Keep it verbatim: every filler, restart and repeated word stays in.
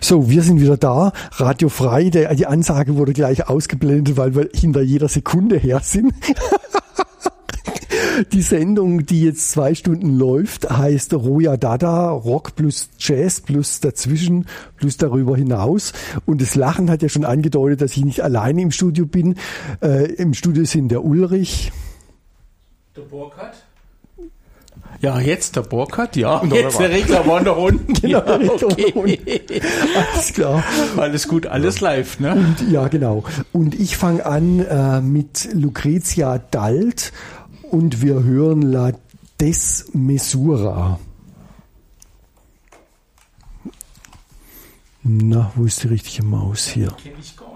So, wir sind wieder da. Radio frei. Der, die Ansage wurde gleich ausgeblendet, weil wir hinter jeder Sekunde her sind. Die Sendung, die jetzt zwei Stunden läuft, heißt Roja Dada, Rock plus Jazz plus dazwischen plus darüber hinaus. Und das Lachen hat ja schon angedeutet, dass ich nicht alleine im Studio bin. Äh, im Studio sind der Ulrich. Der Burkhard. Ja, jetzt der Burkhard, ja. Und jetzt der Regler war noch unten. Genau, ja, okay. unten. Alles klar. Alles gut, alles live, ne? Und, ja, genau. Und ich fange an äh, mit Lucrezia Dalt und wir hören La Desmesura. Na, wo ist die richtige Maus hier? Kenn ich gar